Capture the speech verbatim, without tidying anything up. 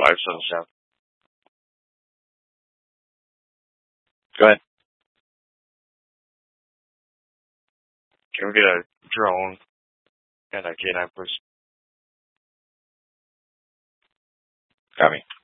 five seven seven. Go ahead. Can we get a drone and a K nine, please? Got me.